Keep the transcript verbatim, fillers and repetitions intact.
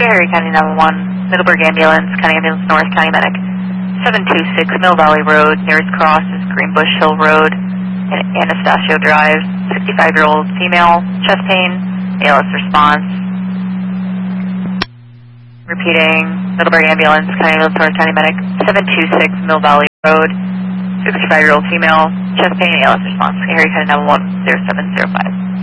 Harry County nine one one, Middleburg Ambulance, County Ambulance North, County Medic, seven two six Mill Valley Road, nearest cross is Greenbush Hill Road, and Anastasio Drive, sixty-five-year-old female, chest pain, A L S response. Repeating, Middleburg Ambulance, County Ambulance North, County Medic, seven two six Mill Valley Road, sixty-five-year-old female, chest pain, A L S response. Harry County nine one one, zero seven zero five.